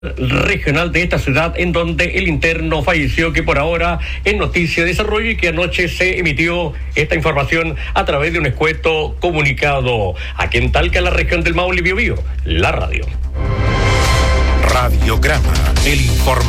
regional de esta ciudad, en donde el interno falleció, que por ahora es noticia de desarrollo y que anoche se emitió esta información a través de un escueto comunicado. Aquí en Talca, la región del Maule, Biobío, la radio. Radiograma, el informativo.